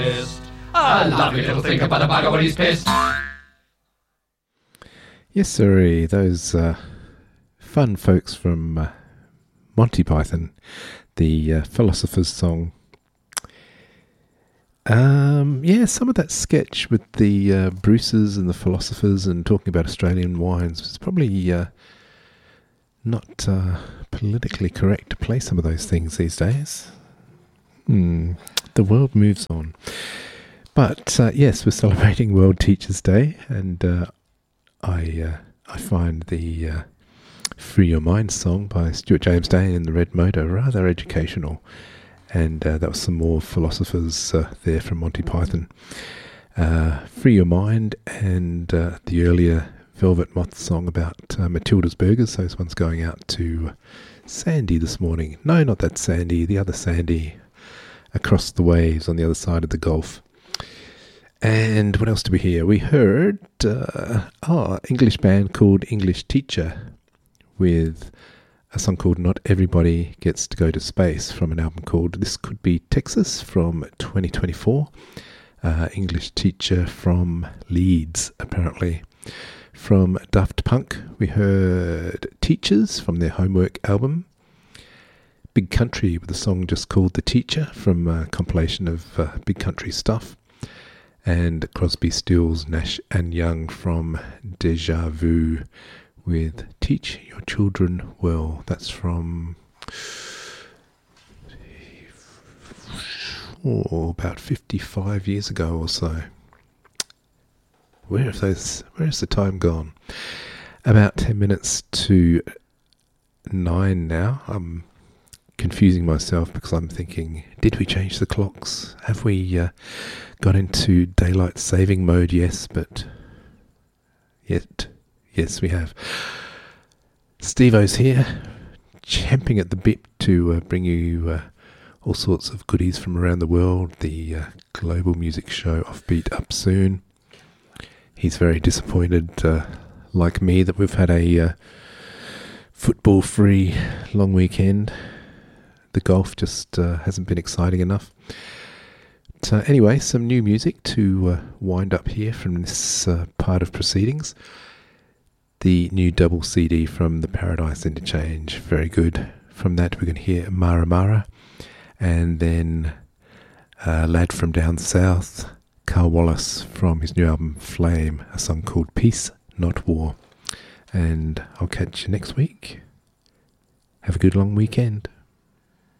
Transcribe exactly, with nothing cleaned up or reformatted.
A lovely little thing about a bugger when he's pissed. Yes, sirree. Those uh, fun folks from uh, Monty Python, the uh, Philosopher's Song. Um, yeah, some of that sketch with the uh, Bruces and the philosophers and talking about Australian wines was probably uh, not uh, politically correct to play some of those things these days. Hmm, the world moves on. But uh, yes, we're celebrating World Teachers' Day, and uh, I uh, I find the uh, Free Your Mind song by Stuart James Day and the Red Motor rather educational. And uh, that was some more philosophers uh, there from Monty Python. Uh, Free Your Mind and uh, the earlier Velvet Moth song about uh, Matilda's Burgers. Those ones going out to Sandy this morning. No, not that Sandy, the other Sandy across the waves on the other side of the Gulf. And what else did we hear? We heard uh, oh, English band called English Teacher with a song called Not Everybody Gets to Go to Space from an album called This Could Be Texas from twenty twenty-four. Uh, English Teacher from Leeds, apparently. From Daft Punk, we heard Teachers from their Homework album. Big Country with a song just called The Teacher from a compilation of uh, Big Country stuff. And Crosby, Stills, Nash and Young from Deja Vu with Teach Your Children Well. That's from oh, about fifty-five years ago or so. Where have those? Where has the time gone? About ten minutes to nine now. I'm confusing myself because I'm thinking, did we change the clocks? Have we uh, got into daylight saving mode? Yes, but yet, yes, we have. Steve-O's here, champing at the bit to uh, bring you uh, all sorts of goodies from around the world. The uh, global music show Offbeat up soon. He's very disappointed, uh, like me, that we've had a uh, football-free long weekend. The golf just uh, hasn't been exciting enough. But, uh, anyway, some new music to uh, wind up here from this uh, part of proceedings. The new double C D from the Paradise Interchange, very good. From that we're going to hear Mara Mara, and then a lad from down south, Carl Wallace, from his new album Flame, a song called Peace, Not War. And I'll catch you next week. Have a good long weekend.